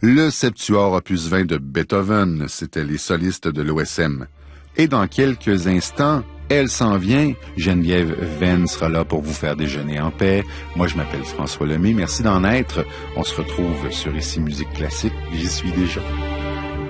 le Septuor opus 20 de Beethoven, c'était les solistes de l'OSM. Et dans quelques instants, elle s'en vient, Geneviève Venn sera là pour vous faire déjeuner en paix. Moi, je m'appelle François Lemay, merci d'en être. On se retrouve sur Ici Musique Classique, j'y suis déjà.